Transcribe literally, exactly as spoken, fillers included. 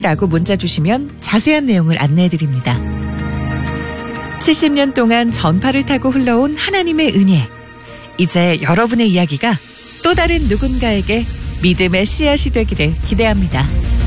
라고 문자 주시면 자세한 내용을 안내해드립니다. 칠십 년 동안 전파를 타고 흘러온 하나님의 은혜. 이제 여러분의 이야기가 또 다른 누군가에게 믿음의 씨앗이 되기를 기대합니다.